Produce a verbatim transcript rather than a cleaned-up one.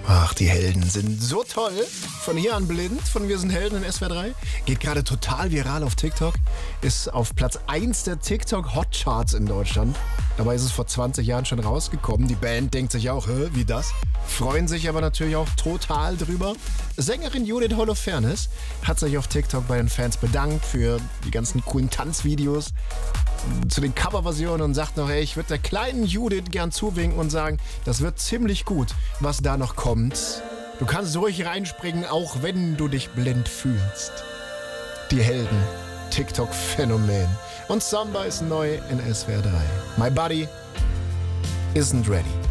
Ach, die Helden sind so toll. Von hier an blind, von Wir sind Helden in S W R drei. Geht gerade total viral auf TikTok. Ist auf Platz eins der TikTok Hot Charts in Deutschland. Dabei ist es vor zwanzig Jahren schon rausgekommen. Die Band denkt sich auch, hä, wie das? Freuen sich aber natürlich auch total drüber. Sängerin Judith Holofernes hat sich auf TikTok bei den Fans bedankt für die ganzen coolen Tanzvideos zu den Coverversionen und sagt noch, ey, ich würde der kleinen Judith gern zuwinken und sagen, das wird ziemlich gut, was da noch kommt. Du kannst ruhig reinspringen, auch wenn du dich blind fühlst. Die Helden, TikTok-Phänomen. Und Samba ist neu in S W R drei. My body isn't ready.